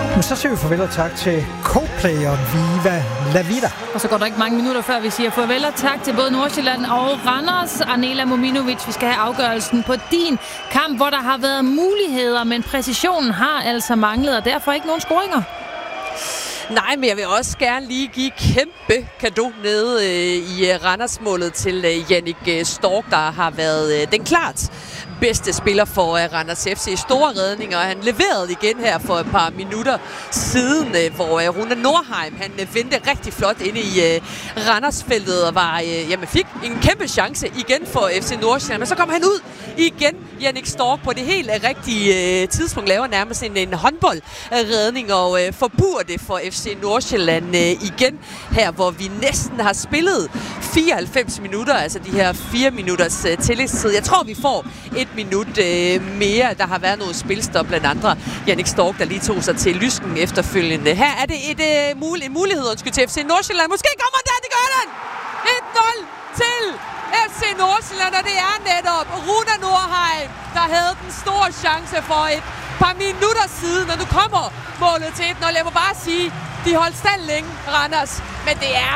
Men så siger vi farvel og tak til Coldplay og Viva La Vida. Og så går der ikke mange minutter før vi siger farvel og tak til både Nordsjælland og Randers. Arnela Mominovic, vi skal have afgørelsen på din kamp, hvor der har været muligheder, men præcisionen har altså manglet, og derfor ikke nogen scoringer. Nej, men jeg vil også gerne lige give kæmpe cadeau nede i Randersmålet til Jannik Stork, der har været den klart bedste spiller for Randers FC. Store redninger. Han leverede igen her for et par minutter siden, hvor Rune Nordheim han vendte rigtig flot inde i Randersfeltet og var, fik en kæmpe chance igen for FC Nordsjælland. Men så kom han ud igen, Jannik Stork, på det helt rigtige tidspunkt, laver nærmest en håndboldredning og forbuer det for FC Nordsjælland igen her, hvor vi næsten har spillet 94 minutter, altså de her 4 minutters tillægstid. Jeg tror, vi får et minut mere. Der har været noget spilstop blandt andre. Jannik Stork, der lige tog sig til lysken efterfølgende. Her er det en mulighed til FC Nordsjælland. Måske kommer der, det gør den! 1-0 til FC Nordsjælland, og det er netop Rune Nordheim, der havde den store chance for et par minutter siden, og nu kommer målet til 1-0. Jeg må bare sige, de holdt stand længe, Randers, men det er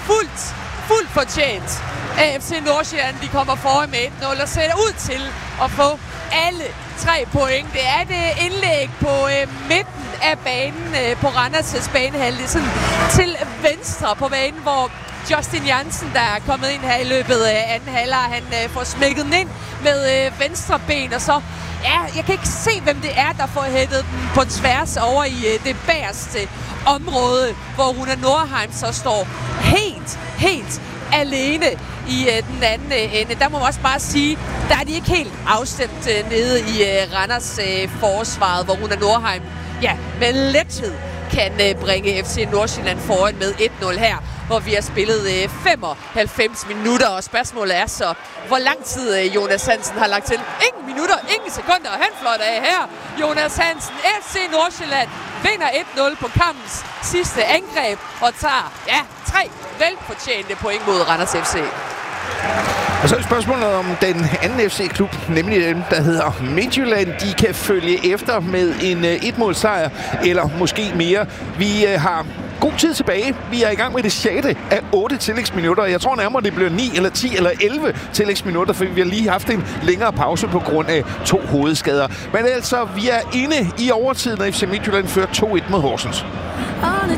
fuldt fortjent. FC Nordsjælland, de kommer foran med 1-0 og ser ud til at få alle 3 point. Det er et indlæg på midten af banen på Randers' banehalvdel, sådan til venstre på banen, hvor Justin Jansen, der er kommet ind her i løbet af anden halvleg, han får smækket den ind med venstre ben, og så jeg kan ikke se, hvem det er, der får hættet den på tværs over i det bagerste område, hvor Rune Nordheim så står helt alene i den anden ende. Der må man også bare sige, der er de ikke helt afstemt nede i Randers forsvaret, hvor Rune Nordheim med lethed kan bringe FC Nordsjælland foran med 1-0 her, hvor vi har spillet 95 minutter, og spørgsmålet er så, hvor lang tid Jonas Hansen har lagt til. Ingen minutter, ingen sekunder, han fløjter af her. Jonas Hansen, FC Nordsjælland, vinder 1-0 på kampens sidste angreb, og tager 3 velfortjente point mod Randers FC. Og så er spørgsmålet om den anden FC-klub, nemlig den, der hedder Midtjylland. De kan følge efter med en 1-målsejr, eller måske mere. Vi har god tid tilbage. Vi er i gang med det 6. af 8 tillægsminutter. Jeg tror nærmere, det bliver 9 eller 10 eller 11 tillægsminutter, for vi har lige haft en længere pause på grund af 2 hovedskader. Men altså, vi er inde i overtiden, og FC Midtjylland fører 2-1 mod Horsens. On a